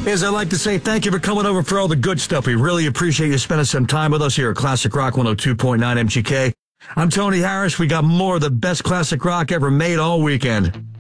As I like to say, thank you for coming over for all the good stuff. We really appreciate you spending some time with us here at Classic Rock 102.9 MGK. I'm Tony Harris. We got more of the best classic rock ever made all weekend.